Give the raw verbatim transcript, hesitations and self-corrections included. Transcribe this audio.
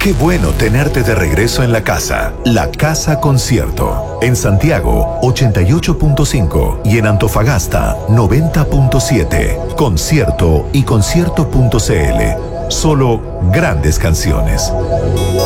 Qué bueno tenerte de regreso en la casa. La Casa Concierto. En Santiago, ochenta y ocho punto cinco y en Antofagasta, noventa punto siete. Concierto y concierto punto cl. Solo grandes canciones.